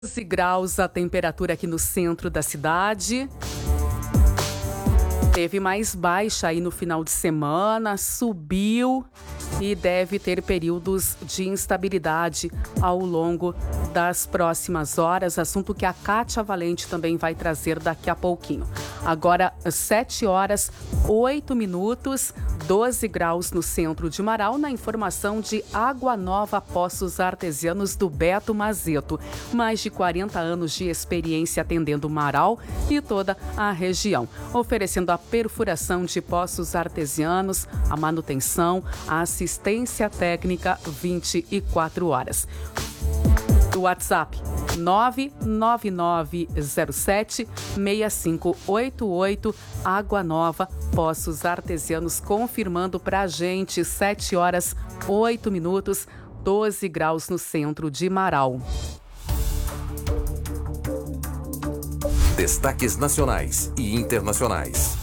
12 graus a temperatura aqui no centro da cidade. Teve mais baixa aí no final de semana, subiu e deve ter períodos de instabilidade ao longo das próximas horas, assunto que a Kátia Valente também vai trazer daqui a pouquinho. Agora, 7 horas, 8 minutos, 12 graus no centro de Marau, na informação de Água Nova Poços Artesianos do Beto Mazeto. Mais de 40 anos de experiência atendendo Marau e toda a região, oferecendo a perfuração de poços artesianos, a manutenção, a assistência técnica 24 horas. O WhatsApp 99907-6588, Água Nova, Poços Artesianos, confirmando pra gente, 7 horas, 8 minutos, 12 graus no centro de Marau. Destaques nacionais e internacionais.